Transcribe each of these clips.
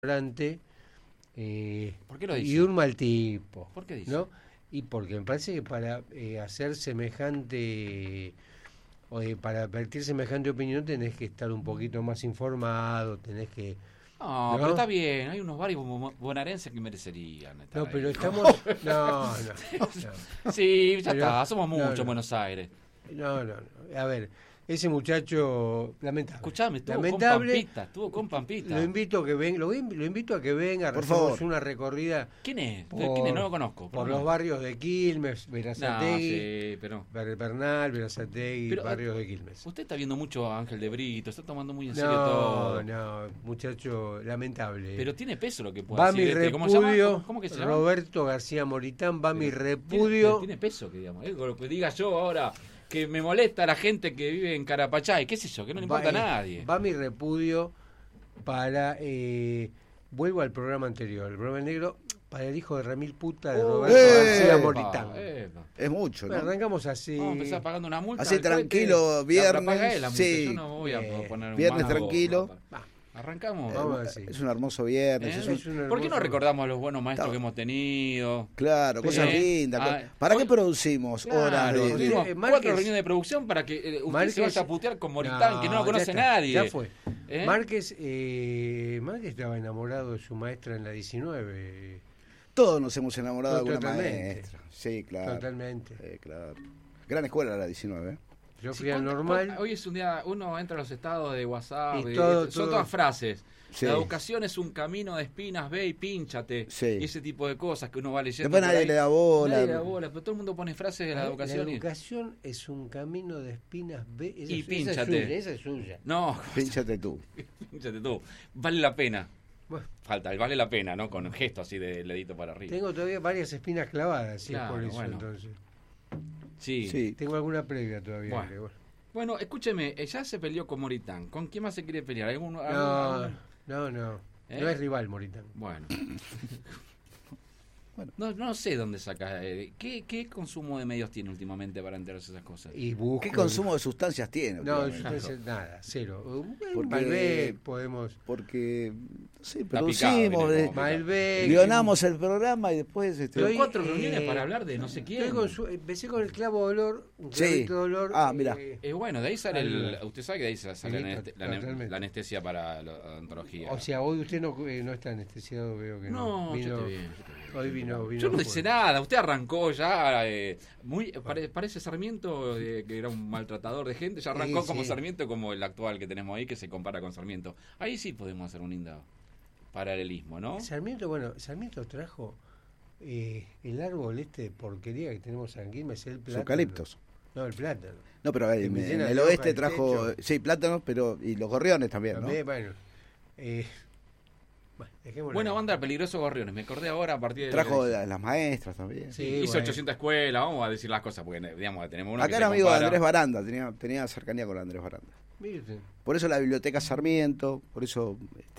ignorante ¿Por qué lo dice? y un mal tipo. ¿Por qué dice? ¿No? Y porque me parece que para hacer para advertir semejante opinión tenés que estar un poquito más informado, tenés que... No, ¿no? pero está bien, hay unos barrios bonaerenses que merecerían estar No, ahí. pero estamos... No. Sí, ya Pero- está, somos muchos no. en Buenos Aires. No. A ver, ese muchacho lamentable. Escuchame, lamentable. estuvo con Pampita. Lo invito a que venga, lo invito a que venga, Por hacemos favor. una recorrida ¿Quién es? por- ¿Quién es? No lo conozco. por no. los barrios de Quilmes, No, Berazategui, sí, pero... Bernal, Berazategui, Pero, barrios de Quilmes. Usted está viendo mucho a Ángel de Brito, está tomando muy en serio todo. No, muchacho lamentable. Pero tiene peso lo que puede va decir. mi ¿Cómo se llama? repudio, ¿Cómo que se llama? Roberto García Moritán, va mi Pero repudio. Tiene peso, que digamos. Lo que diga yo ahora, que me molesta a la gente que vive en Carapachay, qué sé yo, que no le importa a nadie. Va mi repudio para... vuelvo al programa anterior, el programa negro, para el hijo de Ramil Puta de Roberto García Moritán. Epa. Es mucho, Bueno, ¿no? arrancamos así. Vamos a empezar pagando una multa. Así al cohete. tranquilo, viernes, La paga él, la multa, sí. yo no voy a poner un Viernes mango. tranquilo. Arrancamos. Vamos así. Es un hermoso viernes. ¿Eh? Es un- ¿Por qué no hermoso- recordamos a los buenos maestros Está- que hemos tenido? Claro, cosas ¿Eh? lindas. Ah, ¿Para hoy- qué producimos Claro, horas de- Tuvimos Márquez- 4 reuniones de producción para que usted Márquez- se vaya a putear con Moritán, que no lo conoce ya está, nadie. Ya fue. ¿Eh? Márquez estaba enamorado de su maestra en la 19. Todos nos hemos enamorado de alguna Totalmente. maestra. Sí, claro. Totalmente. Claro. Gran escuela la 19, ¿eh? Yo Sí, fui al normal. Hoy es un día, uno entra a los estados de WhatsApp, Y y todo- son todo- todas frases. Sí. La educación es un camino de espinas, ve y pínchate. Sí. Y ese tipo de cosas que uno va leyendo. Después por nadie ahí. le da bola. Nadie le da bola, pero todo el mundo pone frases de la La educación. educación es un camino de espinas. Esa Y es pínchate. suya, esa es suya. No, Pínchate tú. pínchate tú. Vale la pena. Bueno, Falta el vale la pena, ¿no? Con un gesto así de dedito para arriba. tengo todavía varias espinas clavadas, si Claro, es por eso bueno. entonces. Sí. Sí. Tengo alguna previa todavía. Bueno. que, bueno. Bueno, escúcheme, ya se peleó con Moritán. ¿Con quién más se quiere pelear? ¿Algún? No. ¿Eh? No es rival, Moritán. Bueno. Bueno. No sé dónde saca. ¿Qué consumo de medios tiene últimamente para enterarse de esas cosas? Y busco... ¿Qué consumo de sustancias tiene? No, últimamente? sustancias, nada, cero. Porque- Malbec, podemos... Porque, no sé, Está producimos, picado, viene como- Malbec... guionamos el programa y después... Pero Estoy, 4 reuniones para hablar de no sé quién. Empecé con el clavo de olor, un Sí. clavito de olor. Ah, mirá. Bueno, de ahí sale Ayuda. usted sabe que de ahí sale Sí, totalmente. la anestesia para la odontología. O sea, hoy usted no está anestesiado, veo que no. no, Vino- yo estoy bien. Hoy vino Yo no fuerte. dice nada, usted arrancó ya, parece Sarmiento, que era un maltratador de gente, ya arrancó Sí, como sí. Sarmiento, como el actual que tenemos ahí, que se compara con Sarmiento. Ahí sí podemos hacer un lindo paralelismo, ¿no? Sarmiento trajo el árbol este de porquería que tenemos en Quilmes, el Los plátano. eucaliptos. No, el plátano. No, pero Que en me llena el de oeste hoja el trajo, techo. sí, plátanos, pero y los gorriones también, ¿no? También, bueno, dejémoslo Buena ahí. banda, Peligrosos Gorriones, me acordé ahora a partir de... Trajo a las maestras también. Sí, Hizo bueno. 800 escuelas, vamos a decir las cosas, porque digamos, tenemos una Acá que era se amigo de compara. Andrés Baranda, tenía cercanía con Andrés Baranda. Mire usted. Por eso la biblioteca Sarmiento, por eso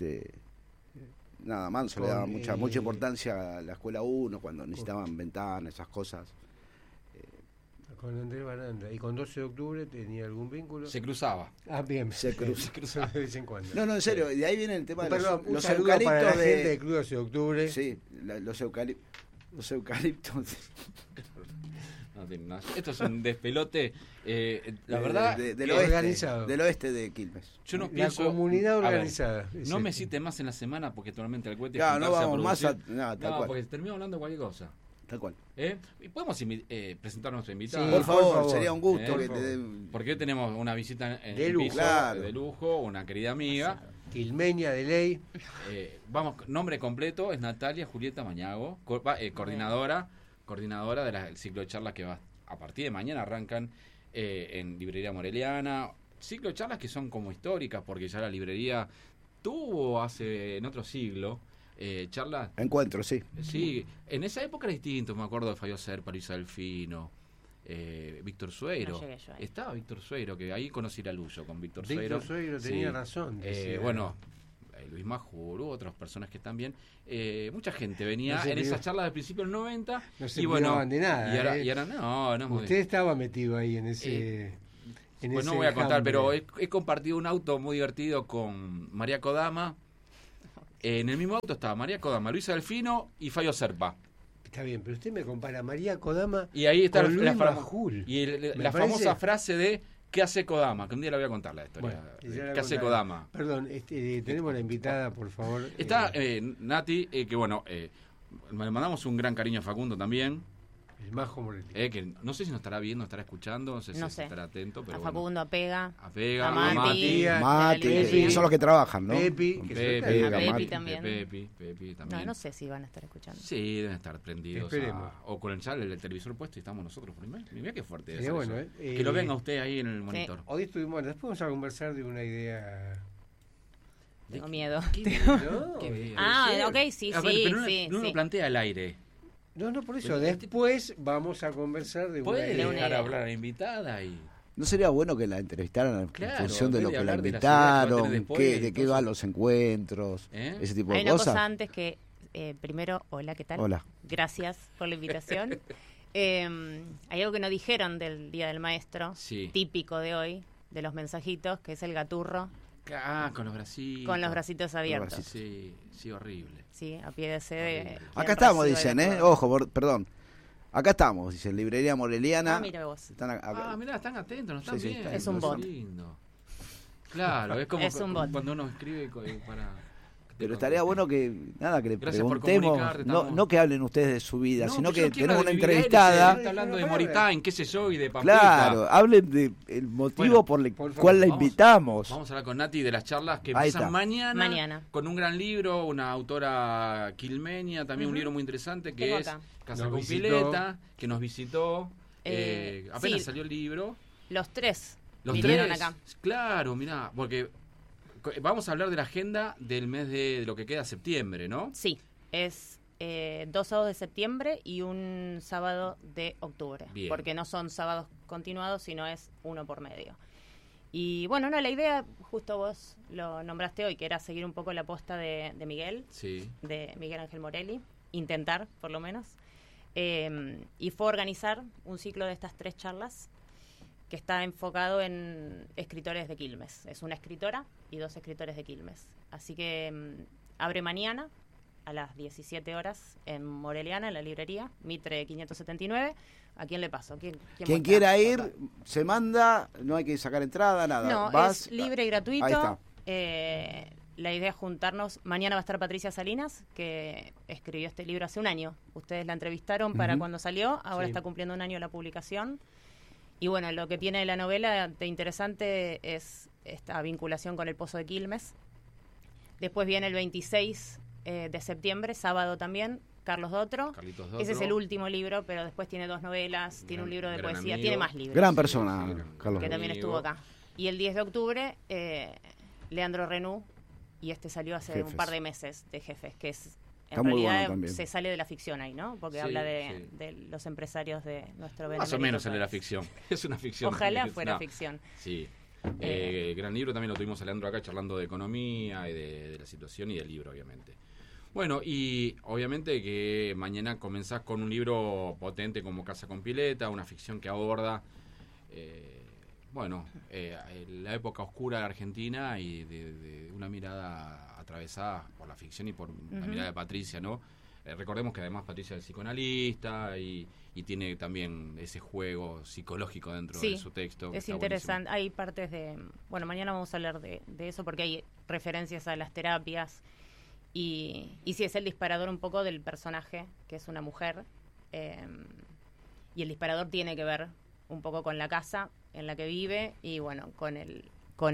nada, Manso le daba Con, mucha importancia a la escuela 1 cuando necesitaban ventanas, esas cosas. Con Andrés Baranda. ¿Y con 12 de octubre tenía algún vínculo? Se cruzaba. Ah, bien. Se cruza. De vez en cuando. No, en serio, de ahí viene el tema de Perdón, un los saludo para la eucaliptos gente del Club 12 de octubre. Sí, los eucaliptos. No tiene nada. Esto es un despelote. La verdad, del que oeste, organizado. del oeste de Quilmes. yo no La pienso. comunidad A ver, organizada. no me cite más en la semana porque actualmente el cohete. Claro, no juntarse vamos más a... producir. No, tal No, cual. porque terminamos hablando de cualquier cosa. Tal cual. Y podemos presentar a nuestro invitado. Sí, Por favor, favor. sería un gusto Por que favor. te den... Porque hoy tenemos una visita De en lujo. piso, Claro. de lujo, una querida amiga. Quilmeña de ley. Vamos, nombre completo es Natalia Julieta Mañago, coordinadora del ciclo de charlas que va a partir de mañana arrancan en Librería Moreliana. Ciclo de charlas que son como históricas porque ya la librería tuvo en otro siglo charlas. Encuentro, sí. Sí, en esa época era distinto, me acuerdo de Fabio Serpa, Luis Alfino, Víctor Sueiro. No llegué yo ahí. Estaba Víctor Sueiro, que ahí conocí la Luyo con Víctor Sueiro. Víctor Sueiro tenía razón. decía. Bueno, Luis Majuru, otras personas que también. Mucha gente venía No se en priva- esas charlas del principio del 90. No se y bueno, privaban de nada, y ahora no. Usted estaba metido ahí en ese... Pues no voy a contar, pero he compartido un auto muy divertido con María Kodama. En el mismo auto estaba María Kodama, Luisa Delfino y Fabio Serpa. Está bien, pero usted me compara a María Kodama Y ahí está con Luis la Majul. la famosa frase de ¿qué hace Kodama? Que un día le voy a contar la historia. Bueno, ya la ¿Qué hace contaré. Kodama? Perdón, tenemos la invitada, por favor. Está Nati, que bueno, le mandamos un gran cariño a Facundo también. El Majo Moretti. Que no sé si nos estará viendo, estará escuchando, no sé si estará atento, pero A bueno. Facundo, a Pega, A Pega, a a Mati, Mati, Pepi. son los que trabajan, ¿no? Pepi, que Pepe, se a Pepi Mati. también. Pepi también. No sé si van a estar escuchando. Sí, deben estar prendidos. Esperemos. O con el televisor puesto y estamos nosotros. Mirá qué fuerte. Sería es bueno, eso. ¿eh? Que lo venga usted ahí en el monitor. Hoy estuvimos, después vamos a conversar de una idea. Tengo miedo. ¿No? Qué bien. Ok, sí, A ver, sí, pero no, sí. no sí. lo plantea al aire. No, por eso. Después vamos a conversar de una Puede idea. dejar hablar a la invitada y... ¿No sería bueno que la entrevistaran Claro, en función de en lo vez de que la hablar de la ciudad que va a invitaron, tener después, de qué cosas? van los encuentros, ese tipo de Hay una cosas? cosa antes que, primero, hola, ¿qué tal? Hola. Gracias por la invitación. Hay algo que no dijeron del Día del Maestro, Sí. típico de hoy, de los mensajitos, que es el gaturro Con los bracitos. con los bracitos abiertos. Sí, horrible. Sí, a pie de sede. Acá estamos, dicen, Ojo, perdón. Acá estamos, dicen, Librería Moreliana. Ah, mira vos. Están acá. Mirá, están atentos, nos están Sí, sí, viendo. está Es un Qué bot. lindo. Claro, es como Es un bot. cuando uno escribe para... Pero estaría bueno que le Gracias por preguntemos, comunicarte, estamos- no que hablen ustedes de su vida, No, sino yo que no quiero tenemos una hablar de Miguel, entrevistada. Está hablando de Moritán, qué sé yo, y de Pampita. Claro, hablen del motivo Bueno, por el por favor, cual la vamos- invitamos. Vamos a hablar con Nati de las charlas que Ahí empiezan está. mañana con un gran libro, una autora quilmeña, también un libro muy interesante que Tengo es acá. Casa Nos con visitó. Pileta, que nos visitó. Apenas sí. salió el libro. Los tres Los vinieron tres, acá. claro, mirá, porque vamos a hablar de la agenda del mes de lo que queda septiembre, ¿no? Sí, es 2 sábados de septiembre y un sábado de octubre. Bien. Porque no son sábados continuados, sino es uno por medio. Y bueno, la idea, justo vos lo nombraste hoy, que era seguir un poco la posta de Miguel, Sí. de Miguel Ángel Morelli, intentar, por lo menos. Y fue organizar un ciclo de estas 3 charlas que está enfocado en escritores de Quilmes. Es una escritora y 2 escritores de Quilmes. Así que abre mañana a las 17 horas en Moreliana, en la librería, Mitre 579. ¿A quién le paso? ¿Quién Quien muestra? quiera ir, se manda, no hay que sacar entrada, nada. No, Vas, es libre y gratuito. Ahí está. La idea es juntarnos. Mañana va a estar Patricia Salinas, que escribió este libro hace un año. Ustedes la entrevistaron para cuando salió, ahora Sí. está cumpliendo un año la publicación. Y bueno, lo que tiene la novela de interesante es esta vinculación con el Pozo de Quilmes. Después viene el 26 de septiembre, sábado también, Carlos Dotro. Carlitos Dotro. Ese es el último libro, pero después tiene 2 novelas, tiene un libro de gran poesía, amigo. tiene más libros. Gran persona, Sí, Carlos. Que también amigo. estuvo acá. Y el 10 de octubre, Leandro Renú, y este salió hace Jefes. un par de meses de Jefes, que es, en Está muy bueno realidad, también. se sale de la ficción ahí, ¿no? Porque Sí, habla sí. de los empresarios de nuestro Más o benemérito menos sale la país. ficción. Es una ficción. Ojalá fuera No, ficción. Sí. Gran libro, también lo tuvimos a Leandro acá charlando de economía y de la situación y del libro, obviamente. Bueno, y obviamente que mañana comenzás con un libro potente como Casa con Pileta, una ficción que aborda, la época oscura de Argentina y de una mirada atravesada por la ficción y por la mirada de Patricia, ¿no? Recordemos que además Patricia es psicoanalista y tiene también ese juego psicológico dentro Sí, de su texto. que es está interesante. Hay partes de... Bueno, mañana vamos a hablar de eso porque hay referencias a las terapias y sí es el disparador un poco del personaje, que es una mujer. Y el disparador tiene que ver un poco con la casa en la que vive y bueno, con el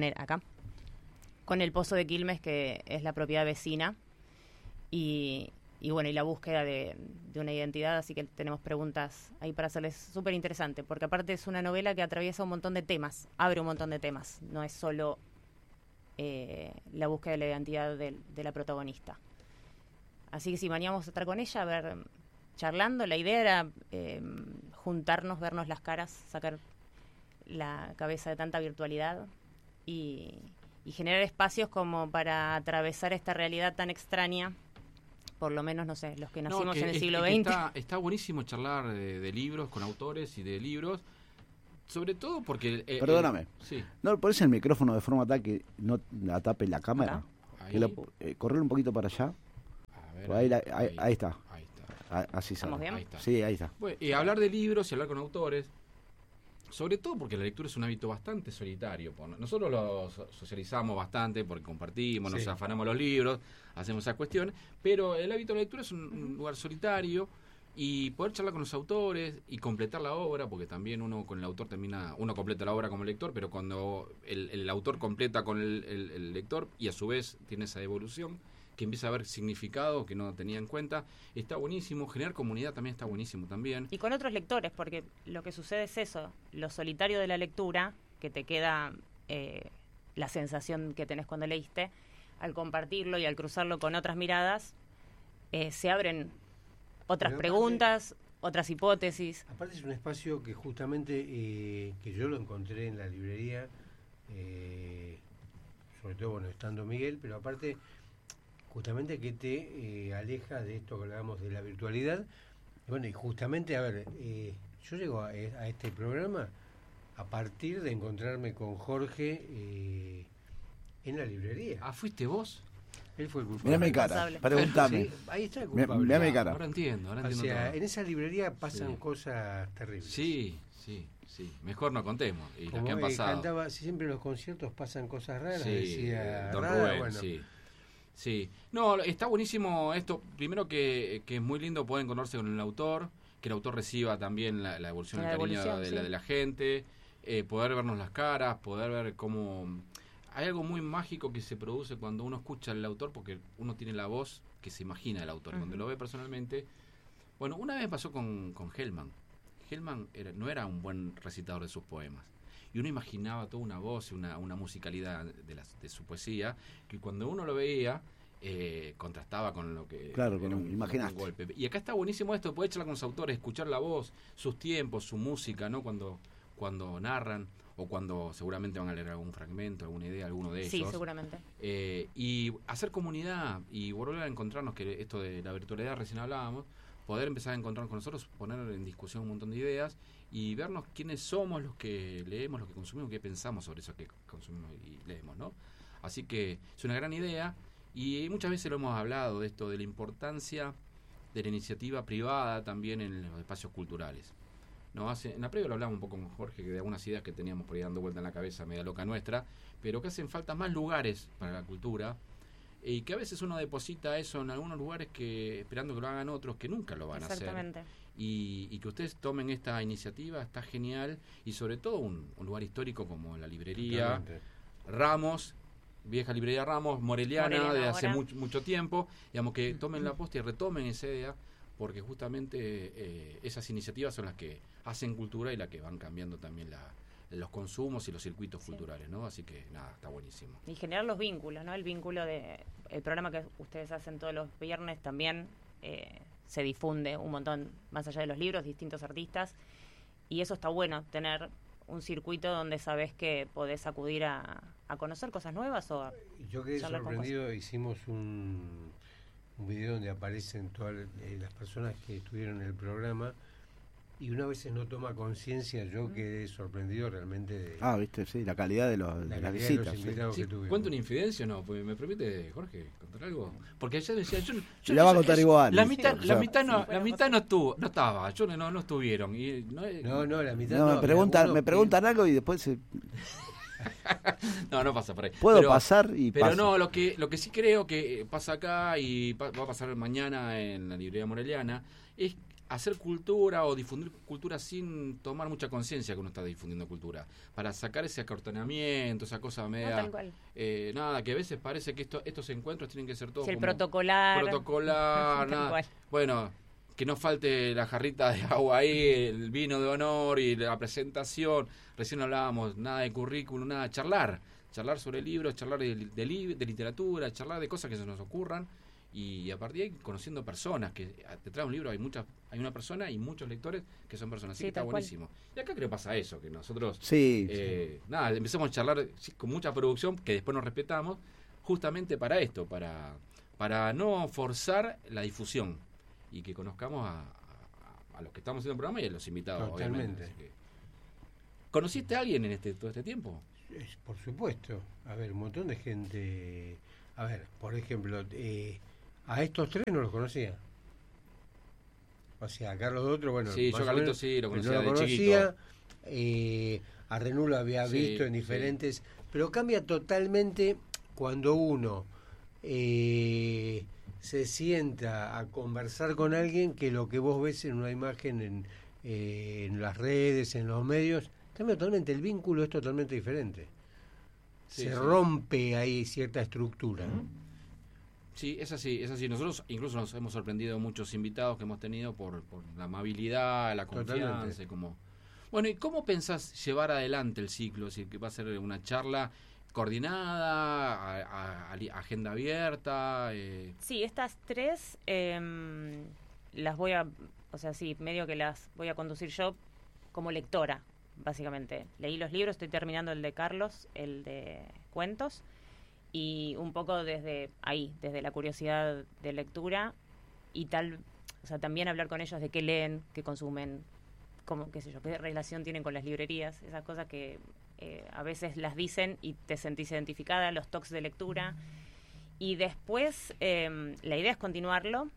Pozo de Quilmes, que es la propiedad vecina. Y bueno, y la búsqueda de una identidad, así que tenemos preguntas ahí para hacerles. Súper interesante, porque aparte es una novela que atraviesa un montón de temas, abre un montón de temas, no es solo la búsqueda de la identidad de la protagonista. Así que sí, mañana vamos a estar con ella, a ver, charlando. La idea era juntarnos, vernos las caras, sacar la cabeza de tanta virtualidad y generar espacios como para atravesar esta realidad tan extraña. Por lo menos, no sé, los que nacimos en el siglo XX. Está buenísimo charlar de libros con autores y de libros, sobre todo porque... Perdóname. sí. ¿No pones el micrófono de forma tal que no la tape la cámara? Acá. Correr un poquito para allá. A ver, Ahí está. Ahí está. Así sale. ¿Estamos bien? Ahí está. Sí, ahí está. Bueno, y hablar de libros y hablar con autores, sobre todo porque la lectura es un hábito bastante solitario. Nosotros lo socializamos bastante porque compartimos, nos afanamos los libros, hacemos esas cuestiones, pero el hábito de la lectura es un lugar solitario y poder charlar con los autores y completar la obra, porque también uno con el autor uno completa la obra como lector, pero cuando el autor completa con el lector y a su vez tiene esa evolución, que empieza a haber significado que no tenía en cuenta, está buenísimo. Generar comunidad también está buenísimo también. Y con otros lectores, porque lo que sucede es eso, lo solitario de la lectura, que te queda la sensación que tenés cuando leíste, al compartirlo y al cruzarlo con otras miradas, se abren otras preguntas, otras hipótesis. Aparte es un espacio que justamente que yo lo encontré en la librería, sobre todo bueno estando Miguel, pero aparte justamente que te aleja de esto que hablábamos de la virtualidad. Bueno, y justamente, a ver, yo llego a este programa a partir de encontrarme con Jorge en la librería. Ah, ¿fuiste vos? Él fue el culpable. Mirá mi cara, preguntame. Sí, ahí está el culpable. Mirá mi cara. Ahora entiendo O sea, todo. en esa librería pasan cosas terribles. Sí. Mejor no contemos. Y las Como que han pasado. cantaba, siempre en los conciertos pasan cosas raras, Sí, decía Don Rada, Rubén, bueno. Sí. No, está buenísimo esto. Primero que es muy lindo poder encontrarse con el autor, que el autor reciba también la evolución, el cariño de la gente, poder vernos las caras, poder ver cómo... Hay algo muy mágico que se produce cuando uno escucha al autor, porque uno tiene la voz que se imagina del autor. Cuando lo ve personalmente... Bueno, una vez pasó con Hellman. Hellman no era un buen recitador de sus poemas. Y uno imaginaba toda una voz y una musicalidad de su poesía, que cuando uno lo veía, contrastaba con lo que... Claro, con un golpe. Y acá está buenísimo esto, poder charlar con los autores, escuchar la voz, sus tiempos, su música, ¿no? Cuando narran, o cuando seguramente van a leer algún fragmento, alguna idea, alguno de ellos. Sí, seguramente. Y hacer comunidad, y volver a encontrarnos, que esto de la virtualidad recién hablábamos, poder empezar a encontrarnos con nosotros, poner en discusión un montón de ideas y vernos quiénes somos los que leemos, los que consumimos, qué pensamos sobre eso que consumimos y leemos, ¿no? Así que es una gran idea y muchas veces lo hemos hablado de esto, de la importancia de la iniciativa privada también en los espacios culturales, ¿no? En la previa lo hablamos un poco con Jorge, que de algunas ideas que teníamos por ahí dando vuelta en la cabeza, media loca nuestra, pero que hacen falta más lugares para la cultura, y que a veces uno deposita eso en algunos lugares esperando que lo hagan otros que nunca lo van a hacer. Exactamente. Y que ustedes tomen esta iniciativa está genial, y sobre todo un lugar histórico como la librería Ramos, vieja librería Ramos, Moreliana de hace mucho tiempo, digamos, que tomen la posta y retomen esa idea, porque justamente esas iniciativas son las que hacen cultura y las que van cambiando también los consumos y los circuitos culturales, ¿no? Así que nada, está buenísimo. Y generar los vínculos, ¿no? El vínculo el programa que ustedes hacen todos los viernes también se difunde un montón más allá de los libros, distintos artistas, y eso está bueno, tener un circuito donde sabes que podés acudir a conocer cosas nuevas o yo quedé sorprendido, hicimos un video donde aparecen todas las personas que estuvieron en el programa, y una vez no toma conciencia, yo quedé sorprendido realmente de... viste, sí, la calidad de las visitas. De los invitados que tuvimos. ¿Cuento una infidencia o no? Pues, ¿me permite, Jorge, contar algo? Porque ayer decía... Yo la va a contar igual. La mitad no estaba, no estuvieron. Y no, la mitad no. Me preguntan algo y después no pasa por ahí. Puedo pasar y pero paso. No, lo que sí creo que pasa acá y va a pasar mañana en la librería Moreliana es hacer cultura o difundir cultura sin tomar mucha conciencia que uno está difundiendo cultura, para sacar ese acortonamiento, esa cosa media... tal cual. Nada, que a veces parece que estos encuentros tienen que ser todos como protocolar, nada. Bueno, que no falte la jarrita de agua ahí, el vino de honor y la presentación. Recién hablábamos, nada de currículum, nada, charlar sobre libros, charlar de literatura, charlar de cosas que se nos ocurran. Y a partir de ahí conociendo personas, que detrás de un libro hay una persona y muchos lectores que son personas, así que está buenísimo. Y acá creo que pasa eso, que nosotros empezamos a charlar con mucha producción, que después nos respetamos, justamente para esto, para no forzar la difusión y que conozcamos a los que estamos haciendo el programa y a los invitados. Totalmente. Obviamente. ¿Conociste a alguien en todo este tiempo? Por supuesto. A ver, un montón de gente a ver, por ejemplo, a estos tres no los conocía. O sea, a Carlos Dotro, bueno, Sí, yo Carlito sí, lo conocía de conocía. chiquito. A Renú lo había visto en diferentes... Pero cambia totalmente cuando uno se sienta a conversar con alguien que lo que vos ves en una imagen en las redes, en los medios, cambia totalmente, el vínculo es totalmente diferente. Se rompe ahí cierta estructura. Sí, es así, es así. Nosotros incluso nos hemos sorprendido muchos invitados que hemos tenido por la amabilidad, la confianza. Bueno, ¿y cómo pensás llevar adelante el ciclo? Es decir, que va a ser una charla coordinada, agenda abierta. Sí, estas tres las voy a, o sea, sí, medio que las voy a conducir yo como lectora, básicamente. Leí los libros, estoy terminando el de Carlos, el de cuentos, y un poco desde ahí, desde la curiosidad de lectura y tal, o sea, también hablar con ellos de qué leen, qué consumen, cómo, qué sé yo, qué relación tienen con las librerías, esas cosas que a veces las dicen y te sentís identificada, los toques de lectura. Y después la idea es continuarlo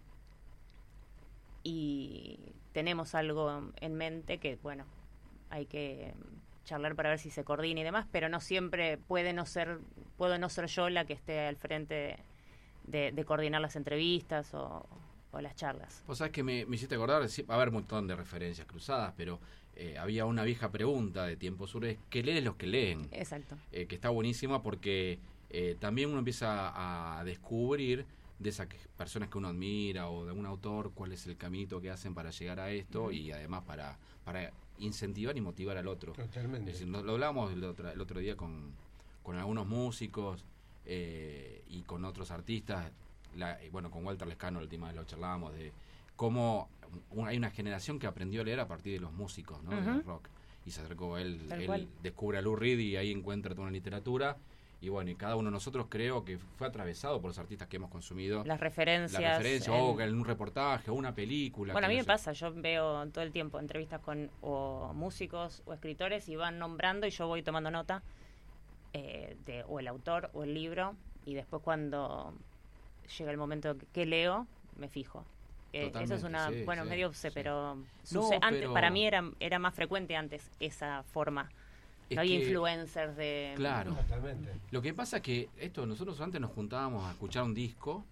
y tenemos algo en mente que, bueno, hay que charlar para ver si se coordina y demás, pero no siempre puedo no ser yo la que esté al frente de coordinar las entrevistas o las charlas. Vos sabés que me hiciste acordar, sí, va a haber un montón de referencias cruzadas, pero había una vieja pregunta de Tiempo Sur, es ¿qué leen los que leen? Exacto. Que está buenísima porque también uno empieza a descubrir de esas personas que uno admira o de un autor cuál es el caminito que hacen para llegar a esto y además para incentivar y motivar al otro. Totalmente. Es decir, lo hablábamos el otro día con algunos músicos y con otros artistas. Bueno, con Walter Lescano la última vez lo charlábamos de cómo hay una generación que aprendió a leer a partir de los músicos, ¿no? Del rock, y se acercó él descubre a Lou Reed y ahí encuentra toda una literatura, y bueno, y cada uno de nosotros creo que fue atravesado por los artistas que hemos consumido, las referencias o en un reportaje o una película. Bueno, a mí me pasa, yo veo todo el tiempo entrevistas con o músicos o escritores y van nombrando y yo voy tomando nota de o el autor o el libro, y después cuando llega el momento que leo, me fijo. Eso es una, bueno, medio obse, pero antes, para mí era más frecuente antes esa forma. No había influencers de... Claro. Totalmente. Lo que pasa es que nosotros antes nos juntábamos a escuchar un disco,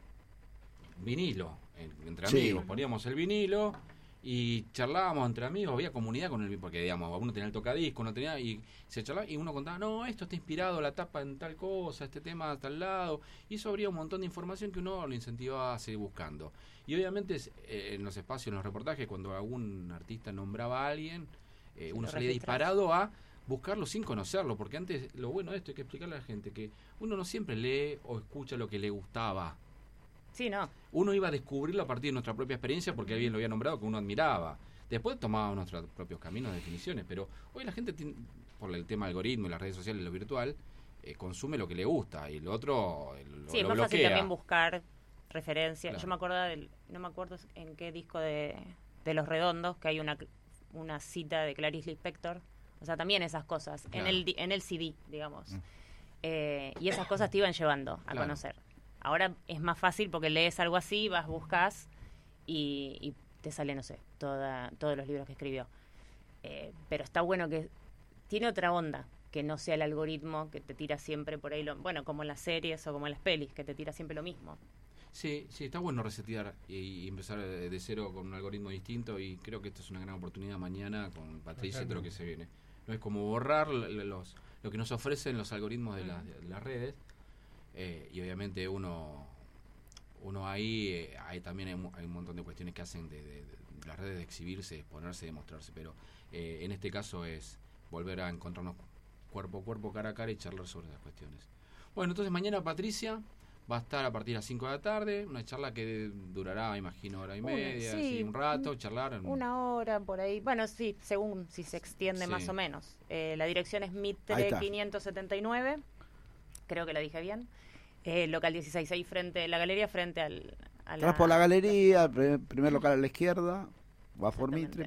vinilo, entre amigos, poníamos el vinilo y charlábamos entre amigos, había comunidad con el, porque digamos, uno tenía el tocadisco, uno tenía, y se charlaba y uno contaba, no, esto está inspirado, la tapa en tal cosa, este tema a tal lado, y eso habría un montón de información que uno lo incentivaba a seguir buscando. Y obviamente en los espacios, en los reportajes, cuando algún artista nombraba a alguien, uno salía disparado a buscarlo sin conocerlo, porque antes, lo bueno de esto hay que explicarle a la gente que uno no siempre lee o escucha lo que le gustaba. Sí, no. Uno iba a descubrirlo a partir de nuestra propia experiencia porque alguien lo había nombrado que uno admiraba. Después tomábamos nuestros propios caminos, definiciones, pero hoy la gente, por el tema del algoritmo y las redes sociales y lo virtual, consume lo que le gusta y lo otro sí, es lo más bloquea. Fácil también buscar referencias. Claro. Yo me acuerdo no me acuerdo en qué disco de Los Redondos, que hay una cita de Clarice Lispector. O sea, también esas cosas, claro. en el CD, digamos. Y esas cosas te iban llevando a conocer. Ahora es más fácil porque lees algo así, buscas y te sale, no sé, todos los libros que escribió. Pero está bueno que tiene otra onda, que no sea el algoritmo que te tira siempre por ahí, bueno, como en las series o como en las pelis, que te tira siempre lo mismo. Sí, está bueno resetear y empezar de cero con un algoritmo distinto, y creo que esta es una gran oportunidad mañana con Patricia y todo lo que se viene. No es como borrar lo que nos ofrecen los algoritmos de las redes, y obviamente uno ahí también hay un montón de cuestiones que hacen de las redes, de exhibirse, de exponerse, de mostrarse, pero en este caso es volver a encontrarnos cuerpo a cuerpo, cara a cara, y charlar sobre esas cuestiones. Bueno, entonces mañana Patricia va a estar a partir de las 5 de la tarde, una charla que durará, imagino, hora y media, sí, un rato, charlar. Una hora por ahí, bueno, sí, según si se extiende más o menos. La dirección es Mitre 579, creo que lo dije bien. Local 16, ahí frente, la galería frente a Tras por la galería, primer local a la izquierda, va por Mitre,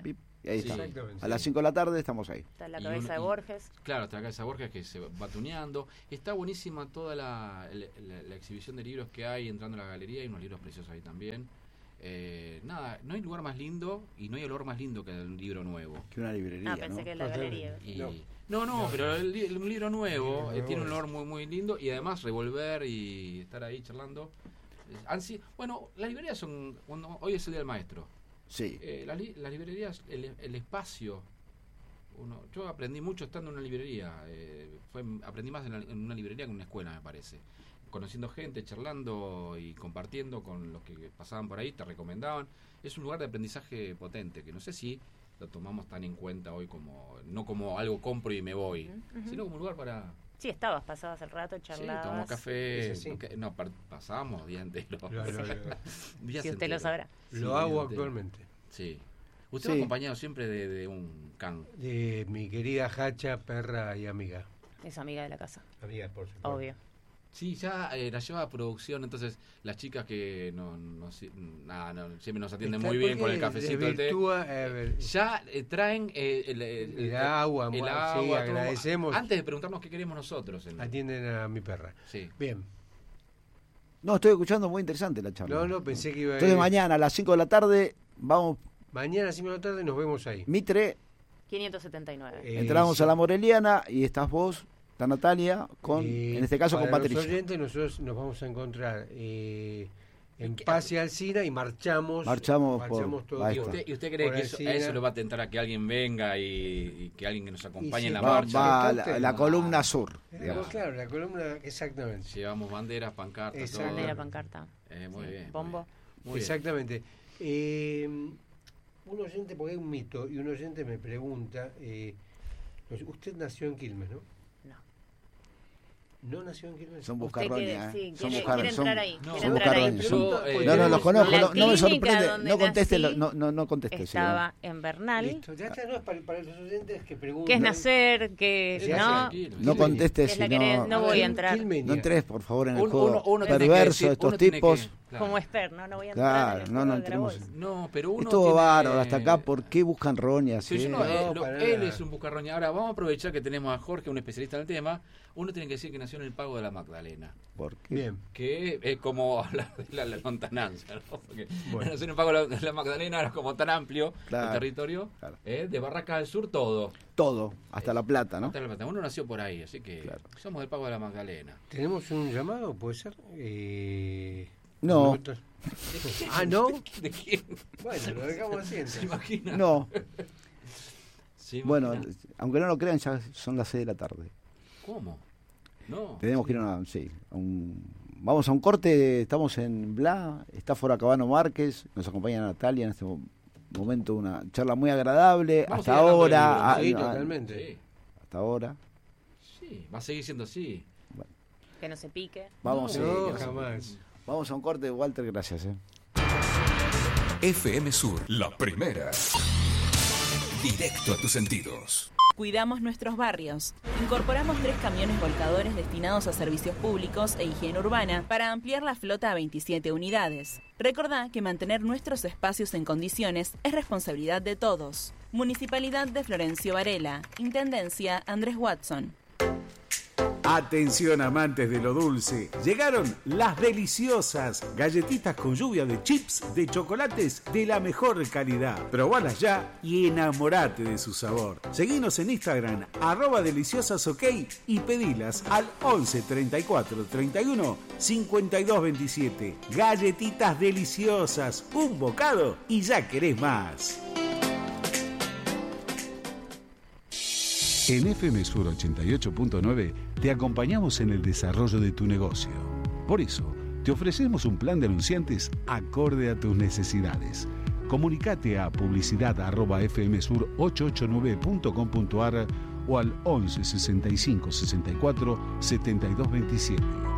Y ahí Sí. está. Exactamente. A las 5 de la tarde estamos ahí. Está la Y cabeza de Borges. Claro, está la cabeza de Borges que se va tuneando. Está buenísima toda la exhibición de libros que hay entrando a la galería. Hay unos libros preciosos ahí también. Nada, no hay lugar más lindo y no hay olor más lindo que el libro nuevo. Que una librería, Ah, pensé ¿no? que la galería. Y, No. no, pero un libro nuevo El libro tiene un nuevo olor muy muy lindo y además revolver y estar ahí charlando. Bueno, las librerías son... hoy es el Día del Maestro. Sí. Las librerías, el espacio... yo aprendí mucho estando en una librería. Aprendí más en una librería que en una escuela, me parece. Conociendo gente, charlando y compartiendo con los que pasaban por ahí, te recomendaban. Es un lugar de aprendizaje potente, que no sé si lo tomamos tan en cuenta hoy no como algo compro y me voy, sino como un lugar para... Sí, pasabas el rato, charlabas. Sí, tomamos café. Sí, sí. Pasábamos día entero. Días Si usted lo enteros. sabrá. Sí, Lo hago día entero. actualmente. Sí. Usted Sí. me ha acompañado siempre de un can. De mi querida Hacha, perra y amiga. Es amiga de la casa, Amiga, por supuesto. obvio. Sí, ya la lleva a producción, entonces las chicas que siempre nos atienden muy bien con el cafecito, el té, Desvirtúa, ya traen el agua, sí, todo. agradecemos. Antes de preguntarnos qué queremos nosotros. Atienden a mi perra. Sí. Bien. No, estoy escuchando muy interesante la charla. No, pensé que iba a Entonces mañana a las 5 de la tarde vamos, Mañana a las 5 de la tarde nos vemos ahí. Mitre, 579. entramos sí. a la Moreliana y estás vos, está Natalia, en este caso con para Patricia. Los oyentes, nosotros nos vamos a encontrar en Paz y Alsina y marchamos por- todos. ahí ¿Y está. usted cree Por que Alsina. eso lo va a tentar a que alguien venga y que alguien que nos acompañe sí, en la Va, marcha? va marcha. la columna sur. digamos. Claro, la columna, exactamente. Llevamos banderas, pancartas, Exacto. todo. Bandera, pancarta. Muy Sí, bien. bombo. Muy bien. Exactamente. Un oyente, porque hay un mito, y un oyente me pregunta, usted nació en Quilmes, ¿no? No. ¿No nació en Quilmes? Son Usted quiere, buscarroñas, sí, son quiere buscarroñas, entrar ahí. No, quiere son entrar ahí. buscarroñas. Yo, No, los conozco, La no me clínica sorprende. donde No conteste, nací no conteste. sí, Estaba en Bernal, Listo, ya está, no, es para los oyentes que preguntan. que es nacer, que Sí, no, tranquilo. No contestes, es la si que no, no voy a entrar. no entres, por favor, en el Uno juego tiene que perverso decir- de estos uno tiene tipos. que- claro. como Esper, no voy a entrar. Claro, en el no juego de entremos. Grabois. No, pero uno Estuvo tiene- bárbaro hasta acá, ¿por qué buscan roñas? Sí, yo no, para él nada. es un buscarroña. Ahora vamos a aprovechar que tenemos a Jorge, un especialista en el tema. Uno tiene que decir que nació en el Pago de la Magdalena, ¿Por qué? Bien. que es como hablar de la lontananza, ¿no? Porque Bueno. nació en el Pago de la Magdalena era como tan amplio Claro, el territorio, claro. de Barraca del Sur todo. Todo, hasta La Plata, ¿no? Hasta La Plata. Uno nació por ahí, así que Claro. somos del Pago de la Magdalena. ¿Tenemos un llamado? ¿Puede ser? No. nosotros- Ah, ¿no? ¿De quién? Bueno, lo dejamos así ¿Se entonces. imagina? No, ¿Se bueno, imagina? aunque no lo crean, ya son las 6 de la tarde. ¿Cómo? No. Tenemos que ir vamos a un corte, estamos en Bla, está Foracabano Márquez, nos acompaña Natalia en este momento, una charla muy agradable, Vamos hasta a ir hablando del ahora, Sí, libro, totalmente. Sí, hasta ahora. sí, va a seguir siendo así. Que no se pique. Vamos, No, sí, jamás. vamos a un corte, Walter, gracias. FM Sur, la primera. Directo a tus sentidos. Cuidamos nuestros barrios. Incorporamos 3 camiones volcadores destinados a servicios públicos e higiene urbana para ampliar la flota a 27 unidades. Recordá que mantener nuestros espacios en condiciones es responsabilidad de todos. Municipalidad de Florencio Varela. Intendencia Andrés Watson. Atención amantes de lo dulce, llegaron las deliciosas galletitas con lluvia de chips de chocolates de la mejor calidad. Probalas ya y enamorate de su sabor. Seguinos en Instagram @deliciosasok y pedilas al 11 34 31 52 27. Galletitas deliciosas, un bocado y ya querés más. En FM Sur 88.9 te acompañamos en el desarrollo de tu negocio. Por eso, te ofrecemos un plan de anunciantes acorde a tus necesidades. Comunicate a publicidad@fmsur889.com.ar o al 11 65 64 72 27.